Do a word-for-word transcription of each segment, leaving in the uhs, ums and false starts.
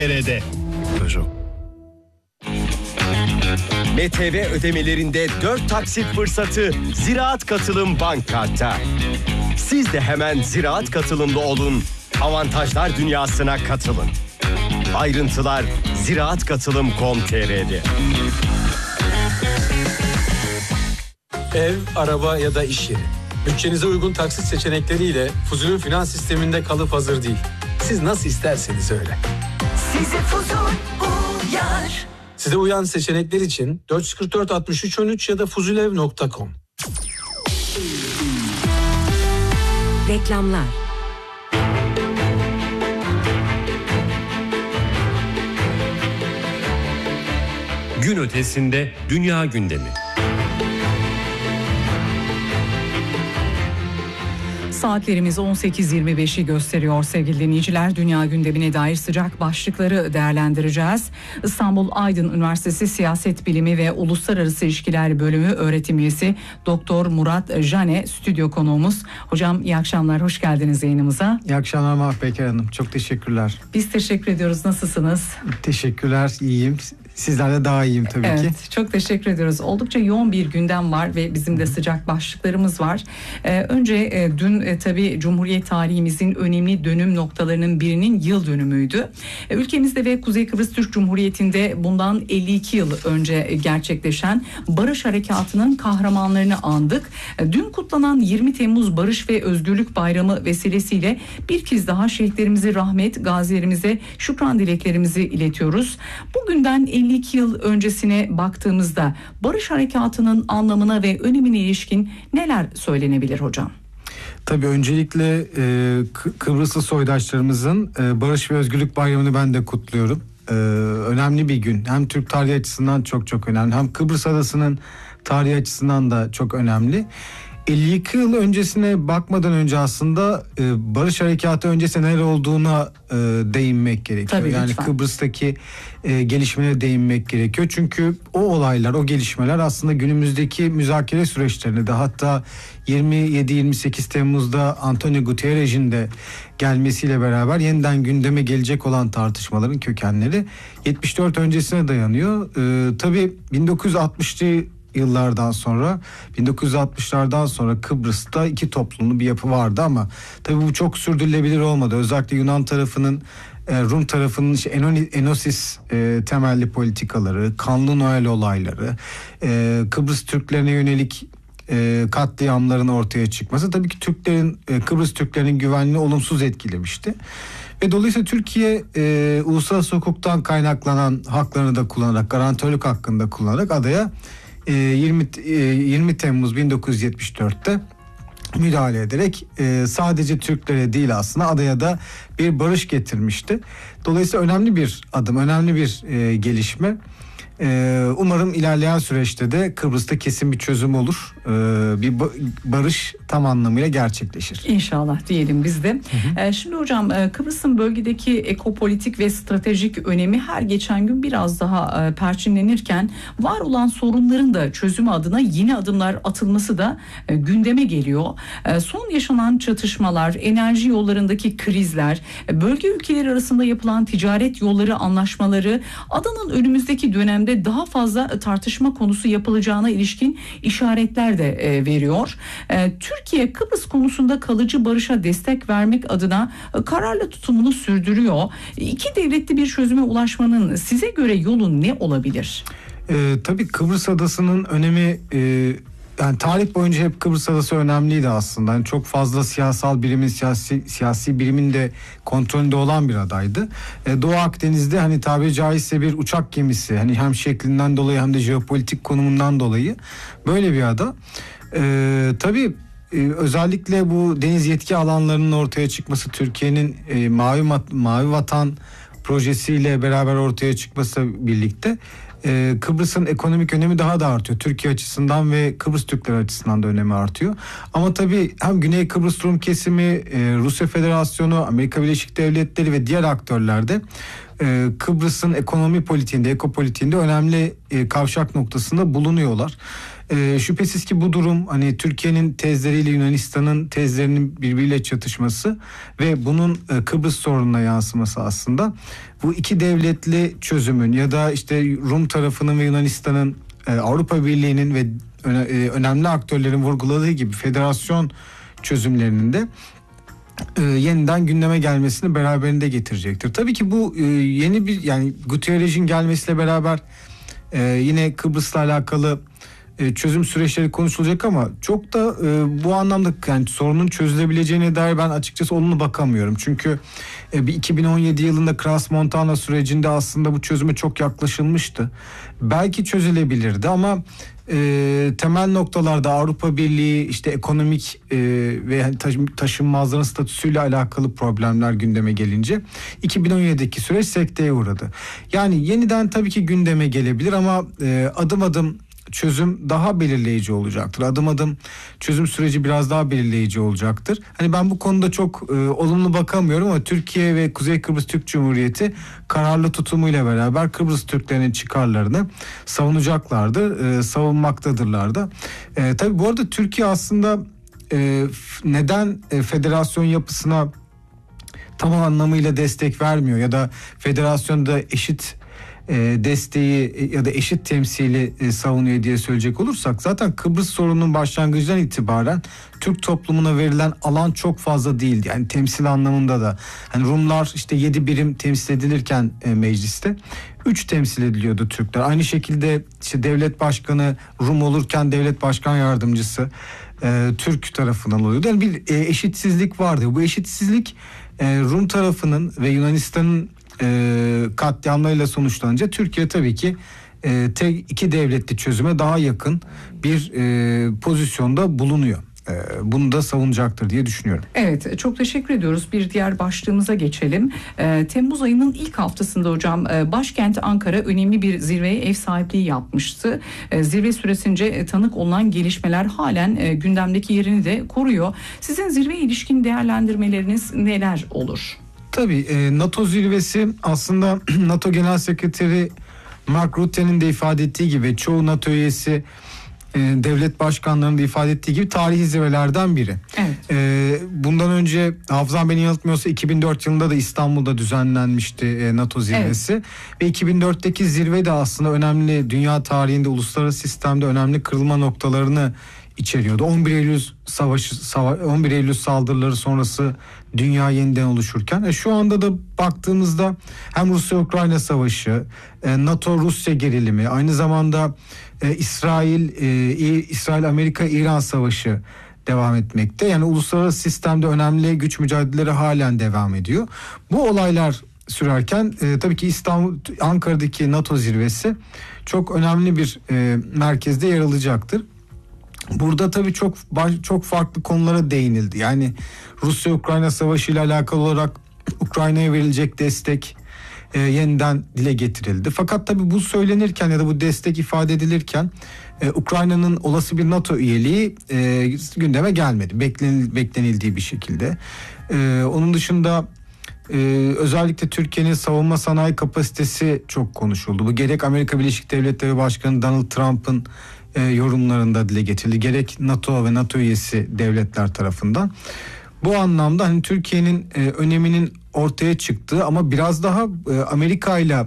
Nerede? Peugeot. M T V ödemelerinde dört taksit fırsatı Ziraat Katılım Bank Kart'ta. Siz de hemen Ziraat Katılımlı olun, avantajlar dünyasına katılın. Ayrıntılar ziraat katılım nokta com nokta tr''de. Ev, araba ya da iş yeri. Bütçenize uygun taksit seçenekleriyle Fuzuli'nin finans sisteminde kalıp hazır değil. Siz nasıl isterseniz öyle. Size Fuzul uyar. Size uyan seçenekler için dört yüz kırk dört altmış üç on üç ya da fuzulev nokta com. Reklamlar. Gün ötesinde dünya gündemi. Saatlerimiz on sekiz yirmi beşi gösteriyor sevgili dinleyiciler. Dünya gündemine dair sıcak başlıkları değerlendireceğiz. İstanbul Aydın Üniversitesi Siyaset Bilimi ve Uluslararası İlişkiler Bölümü öğretim üyesi Doktor Murat Jane stüdyo konuğumuz. Hocam iyi akşamlar, hoş geldiniz yayınımıza. İyi akşamlar Mahpeker Hanım, çok teşekkürler. Biz teşekkür ediyoruz, nasılsınız? Teşekkürler, iyiyim. Sizler de daha iyiyim tabii evet, ki. Evet, çok teşekkür ediyoruz. Oldukça yoğun bir gündem var ve bizim de sıcak başlıklarımız var. Ee, önce e, dün e, tabii Cumhuriyet tarihimizin önemli dönüm noktalarının birinin yıl dönümüydü. E, ülkemizde ve Kuzey Kıbrıs Türk Cumhuriyeti'nde bundan elli iki yıl önce gerçekleşen Barış Harekatı'nın kahramanlarını andık. E, dün kutlanan yirmi Temmuz Barış ve Özgürlük Bayramı vesilesiyle bir kez daha şehitlerimize rahmet, gazilerimize şükran dileklerimizi iletiyoruz. Bugünden elli iki yıl öncesine baktığımızda Barış Harekatı'nın anlamına ve önemine ilişkin neler söylenebilir hocam? Tabii öncelikle e, Kıbrıslı soydaşlarımızın e, Barış ve Özgürlük Bayramı'nı ben de kutluyorum. E, önemli bir gün. Hem Türk tarihi açısından çok çok önemli. Hem Kıbrıs Adası'nın tarihi açısından da çok önemli. elli iki yıl öncesine bakmadan önce aslında e, Barış Harekatı öncesinde neler olduğuna e, değinmek gerekiyor. Tabii, yani lütfen. Kıbrıs'taki e, gelişmelere değinmek gerekiyor. Çünkü o olaylar, o gelişmeler aslında günümüzdeki müzakere süreçlerini de, hatta yirmi yedi yirmi sekiz Temmuz'da Antonio Guterres'in de gelmesiyle beraber yeniden gündeme gelecek olan tartışmaların kökenleri yetmiş dört öncesine dayanıyor. E, tabii bin dokuz yüz altmışlı yıllardan sonra, bin dokuz yüz altmışlardan sonra Kıbrıs'ta iki toplumlu bir yapı vardı ama tabii bu çok sürdürülebilir olmadı. Özellikle Yunan tarafının, Rum tarafının işte Enosis temelli politikaları, kanlı Noel olayları, Kıbrıs Türklerine yönelik katliamların ortaya çıkması tabii ki Türklerin, Kıbrıs Türklerinin güvenliğini olumsuz etkilemişti. Ve dolayısıyla Türkiye e, uluslararası hukuktan kaynaklanan haklarını da kullanarak, garantörlük hakkını da kullanarak adaya yirmi Temmuz bin dokuz yüz yetmiş dörtte müdahale ederek sadece Türklere değil aslında adaya da bir barış getirmişti. Dolayısıyla önemli bir adım, önemli bir gelişme. Umarım ilerleyen süreçte de Kıbrıs'ta kesin bir çözüm olur. Bir barış tam anlamıyla gerçekleşir. İnşallah diyelim biz de. Hı hı. Şimdi hocam Kıbrıs'ın bölgedeki ekopolitik ve stratejik önemi her geçen gün biraz daha perçinlenirken var olan sorunların da çözümü adına yeni adımlar atılması da gündeme geliyor. Son yaşanan çatışmalar, enerji yollarındaki krizler, bölge ülkeleri arasında yapılan ticaret yolları anlaşmaları adanın önümüzdeki dönemde daha fazla tartışma konusu yapılacağına ilişkin işaretler de e, veriyor. E, Türkiye Kıbrıs konusunda kalıcı barışa destek vermek adına e, kararlı tutumunu sürdürüyor. İki devletli bir çözüme ulaşmanın size göre yolu ne olabilir? E, tabii Kıbrıs Adası'nın önemi, e, yani tarih boyunca hep Kıbrıs Adası önemliydi aslında. Yani çok fazla siyasal birimin, siyasi siyasi birimin de kontrolünde olan bir adaydı. Ee, Doğu Akdeniz'de hani tabiri caizse bir uçak gemisi. Hani hem şeklinden dolayı hem de jeopolitik konumundan dolayı böyle bir ada. Ee, tabii e, özellikle bu deniz yetki alanlarının ortaya çıkması, Türkiye'nin e, Mavi, Mavi Vatan projesiyle beraber ortaya çıkması birlikte Ee, Kıbrıs'ın ekonomik önemi daha da artıyor. Türkiye açısından ve Kıbrıs Türkleri açısından da önemi artıyor. Ama tabii hem Güney Kıbrıs Rum kesimi, e, Rusya Federasyonu, Amerika Birleşik Devletleri ve diğer aktörler de e, Kıbrıs'ın ekonomi politiğinde, ekopolitiğinde önemli e, kavşak noktasında bulunuyorlar. E, şüphesiz ki bu durum hani Türkiye'nin tezleriyle Yunanistan'ın tezlerinin birbiriyle çatışması ve bunun e, Kıbrıs sorununa yansıması aslında bu iki devletli çözümün ya da işte Rum tarafının ve Yunanistan'ın e, Avrupa Birliği'nin ve öne, e, önemli aktörlerin vurguladığı gibi federasyon çözümlerinin de e, yeniden gündeme gelmesini beraberinde getirecektir. Tabii ki bu e, yeni bir yani Guterres'in gelmesiyle beraber e, yine Kıbrıs'la alakalı çözüm süreçleri konuşulacak ama çok da e, bu anlamda yani sorunun çözülebileceğine dair ben açıkçası olumlu bakamıyorum. Çünkü e, bir iki bin on yedi yılında Crans-Montana sürecinde aslında bu çözüme çok yaklaşılmıştı. Belki çözülebilirdi ama e, temel noktalarda Avrupa Birliği işte ekonomik e, ve taşınmazların statüsüyle alakalı problemler gündeme gelince iki bin on yedideki süreç sekteye uğradı. Yani yeniden tabii ki gündeme gelebilir ama e, adım adım çözüm daha belirleyici olacaktır. Adım adım çözüm süreci biraz daha belirleyici olacaktır. Hani ben bu konuda çok e, olumlu bakamıyorum ama Türkiye ve Kuzey Kıbrıs Türk Cumhuriyeti kararlı tutumuyla beraber Kıbrıs Türklerinin çıkarlarını savunacaklardır, e, savunmaktadırlar da. E, tabii bu arada Türkiye aslında e, neden e, federasyon yapısına tam anlamıyla destek vermiyor ya da federasyonda eşit desteği ya da eşit temsili savunuyor diye söyleyecek olursak zaten Kıbrıs sorununun başlangıcından itibaren Türk toplumuna verilen alan çok fazla değildi. Yani temsil anlamında da hani Rumlar işte yedi birim temsil edilirken mecliste üç temsil ediliyordu Türkler. Aynı şekilde işte devlet başkanı Rum olurken devlet başkan yardımcısı e, Türk tarafından oluyordu. Yani bir e, eşitsizlik vardı. Bu eşitsizlik e, Rum tarafının ve Yunanistan'ın E, katliamlarıyla sonuçlanınca Türkiye tabii ki e, tek iki devletli çözüme daha yakın bir e, pozisyonda bulunuyor. E, bunu da savunacaktır diye düşünüyorum. Evet, çok teşekkür ediyoruz. Bir diğer başlığımıza geçelim. E, Temmuz ayının ilk haftasında hocam e, başkent Ankara önemli bir zirveye ev sahipliği yapmıştı. E, zirve süresince e, tanık olunan gelişmeler halen e, gündemdeki yerini de koruyor. Sizin zirveye ilişkin değerlendirmeleriniz neler olur? Tabii e, NATO zirvesi aslında NATO Genel Sekreteri Mark Rutte'nin de ifade ettiği gibi çoğu NATO üyesi e, devlet başkanlarının da ifade ettiği gibi tarihi zirvelerden biri. Evet. E, bundan önce hafızam beni yanıltmıyorsa iki bin dört yılında da İstanbul'da düzenlenmişti e, NATO zirvesi. Evet. Ve iki bin dörtteki zirve de aslında önemli dünya tarihinde uluslararası sistemde önemli kırılma noktalarını içeriyordu. on bir Eylül savaşı on bir Eylül saldırıları sonrası dünya yeniden oluşurken e şu anda da baktığımızda hem Rusya-Ukrayna savaşı, e, NATO-Rusya gerilimi, aynı zamanda e, İsrail e, İsrail-Amerika-İran savaşı devam etmekte. Yani uluslararası sistemde önemli güç mücadeleleri halen devam ediyor. Bu olaylar sürerken e, tabii ki İstanbul Ankara'daki NATO zirvesi çok önemli bir e, merkezde yer alacaktır. Burada tabii çok çok farklı konulara değinildi. Yani Rusya-Ukrayna savaşı ile alakalı olarak Ukrayna'ya verilecek destek e, yeniden dile getirildi. Fakat tabii bu söylenirken ya da bu destek ifade edilirken e, Ukrayna'nın olası bir NATO üyeliği e, gündeme gelmedi. Beklenil, beklenildiği bir şekilde. E, onun dışında e, özellikle Türkiye'nin savunma sanayi kapasitesi çok konuşuldu. Bu gerek Amerika Birleşik Devletleri Başkanı Donald Trump'ın E, yorumlarında dile getirildi. Gerek NATO ve NATO üyesi devletler tarafından. Bu anlamda hani Türkiye'nin e, öneminin ortaya çıktığı ama biraz daha e, Amerika ile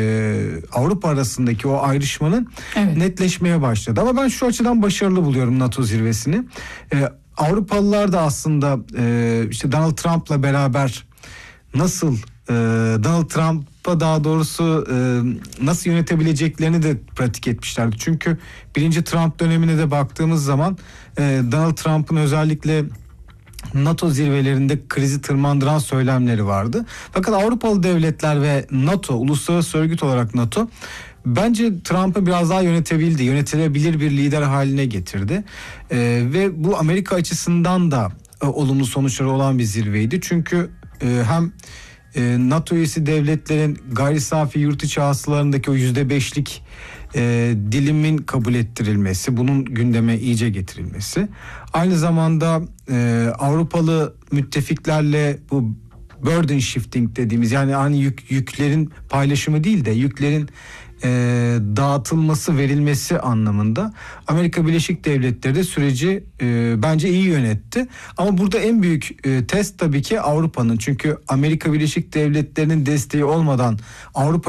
Avrupa arasındaki o ayrışmanın evet. netleşmeye başladı. Ama ben şu açıdan başarılı buluyorum NATO zirvesini. E, Avrupalılar da aslında e, işte Donald Trump'la beraber nasıl e, Donald Trump'a daha doğrusu e, nasıl yönetebileceklerini de pratik etmişlerdi. Çünkü birinci Trump dönemine de baktığımız zaman e, Donald Trump'ın özellikle NATO zirvelerinde krizi tırmandıran söylemleri vardı. Fakat Avrupalı devletler ve NATO, uluslararası örgüt olarak NATO bence Trump'ı biraz daha yönetebildi, yönetilebilir bir lider haline getirdi. E, ve bu Amerika açısından da e, olumlu sonuçları olan bir zirveydi. Çünkü e, hem e, NATO üyesi devletlerin gayri safi yurt içi hasılarındaki o yüzde beşlik e, dilimin kabul ettirilmesi, bunun gündeme iyice getirilmesi. Aynı zamanda e, Avrupalı müttefiklerle bu burden shifting dediğimiz, yani hani yük, yüklerin paylaşımı değil de yüklerin e, dağıtılması, verilmesi anlamında Amerika Birleşik Devletleri de süreci e, bence iyi yönetti. Ama burada en büyük e, test tabii ki Avrupa'nın. Çünkü Amerika Birleşik Devletleri'nin desteği olmadan Avrupa